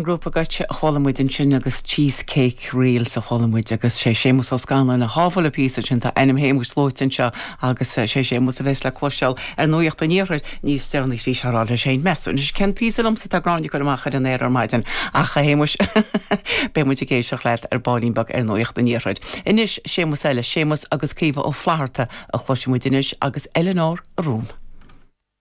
An grúpa gaite cholamid in sin agus cheesecake riil sa cholamid agus sémus os gan na háfala písa sin tá enim héimus slóitin seo agus sémus a bheits le cloiseáil nuocht a níorid níos stearnig rí seráil sé mes. Is cen písalm sa táráinnig go amachchar an éar maidin acha héimus be mu géisioach leid bailín bag nuocht a níorid. Inis sémus eile sémus agus cíomh ó flaharta a chloisimuidinis agus Eleanor Rún.